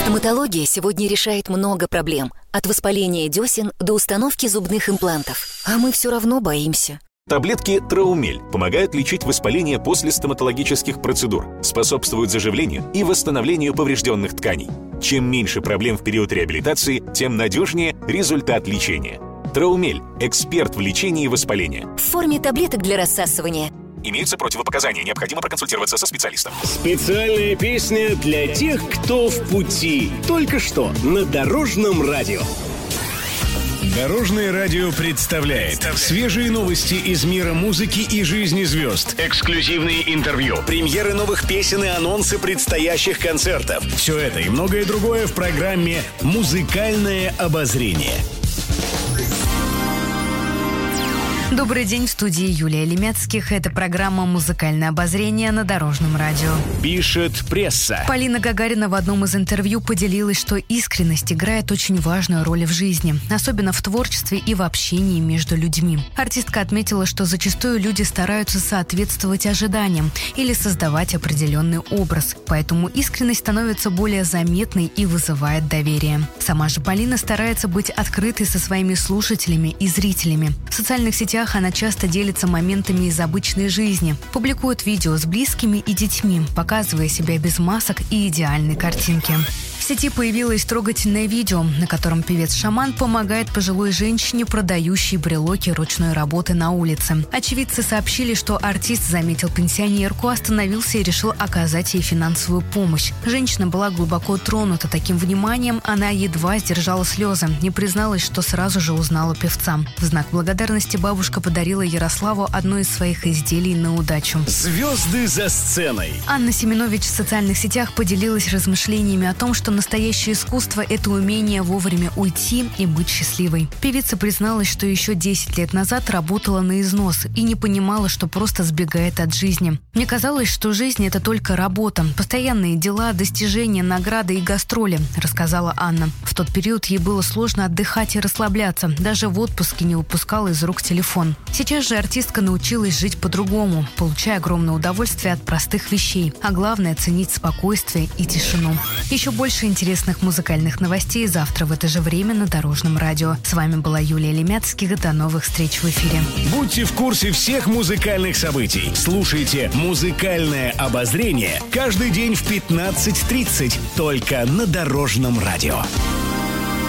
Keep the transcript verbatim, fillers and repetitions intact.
Стоматология сегодня решает много проблем. От воспаления десен до установки зубных имплантов. А мы все равно боимся. Таблетки Траумель помогают лечить воспаление после стоматологических процедур, способствуют заживлению и восстановлению поврежденных тканей. Чем меньше проблем в период реабилитации, тем надежнее результат лечения. Траумель – эксперт в лечении воспаления. В форме таблеток для рассасывания. Имеются противопоказания, необходимо проконсультироваться со специалистом. Специальная песня для тех, кто в пути. Только что на Дорожном радио. Дорожное радио представляет свежие новости из мира музыки и жизни звезд, эксклюзивные интервью, премьеры новых песен и анонсы предстоящих концертов. Все это и многое другое в программе «Музыкальное обозрение». Добрый день, в студии Юлия Лемецких. Это программа «Музыкальное обозрение» на Дорожном радио. Пишет пресса. Полина Гагарина в одном из интервью поделилась, что искренность играет очень важную роль в жизни, особенно в творчестве и в общении между людьми. Артистка отметила, что зачастую люди стараются соответствовать ожиданиям или создавать определенный образ, поэтому искренность становится более заметной и вызывает доверие. Сама же Полина старается быть открытой со своими слушателями и зрителями. В социальных сетях она часто делится моментами из обычной жизни, публикует видео с близкими и детьми, показывая себя без масок и идеальной картинки. В сети появилось трогательное видео, на котором певец-шаман помогает пожилой женщине, продающей брелоки ручной работы на улице. Очевидцы сообщили, что артист заметил пенсионерку, остановился и решил оказать ей финансовую помощь. Женщина была глубоко тронута таким вниманием, она едва сдержала слезы, не призналась, что сразу же узнала певца. В знак благодарности бабушка подарила Ярославу одно из своих изделий на удачу. Звезды за сценой. Анна Семенович в социальных сетях поделилась размышлениями о том, что настоящее искусство – это умение вовремя уйти и быть счастливой. Певица призналась, что еще десять лет назад работала на износ и не понимала, что просто сбегает от жизни. «Мне казалось, что жизнь – это только работа, постоянные дела, достижения, награды и гастроли», – рассказала Анна. В тот период ей было сложно отдыхать и расслабляться, даже в отпуске не выпускала из рук телефон. Сейчас же артистка научилась жить по-другому, получая огромное удовольствие от простых вещей, а главное – ценить спокойствие и тишину. Еще больше интересных музыкальных новостей завтра в это же время на Дорожном радио. С вами была Юлия Лемецких. До новых встреч в эфире. Будьте в курсе всех музыкальных событий. Слушайте «Музыкальное обозрение» каждый день в пятнадцать тридцать только на Дорожном радио.